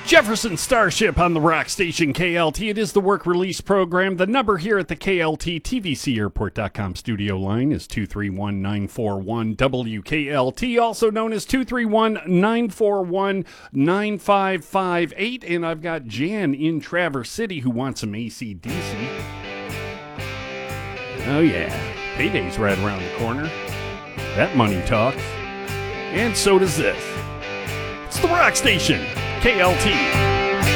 Jefferson Starship on the rock station KLT. It is the work release program. The number here at the KLT TVCAirport.com studio line is 231-941-WKLT, also known as 231-941-9558. And I've got Jan in Traverse City who wants some AC/DC. Oh yeah, payday's right around the corner. That money talks. And so does this. It's the rock station. KLT.